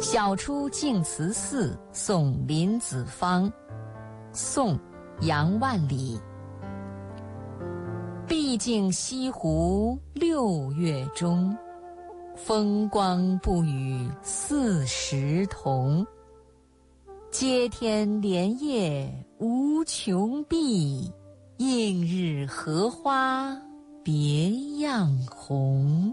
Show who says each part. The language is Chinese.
Speaker 1: 晓出净慈寺，送林子方。宋·杨万里。毕竟西湖6月中，风光不与40同。接天莲叶无穷碧，映日荷花别样红。